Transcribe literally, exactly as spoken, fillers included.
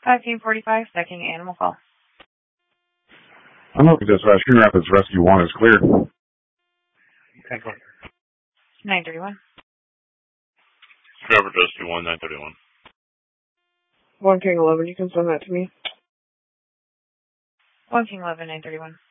five King forty-five, second animal call. I'm looking at dispatch. Green Rapids Rescue one is cleared. Okay, go ahead. nine thirty-one. Green Rapids Rescue one, nine thirty-one. one King eleven, you can send that to me. one King eleven, nine thirty-one.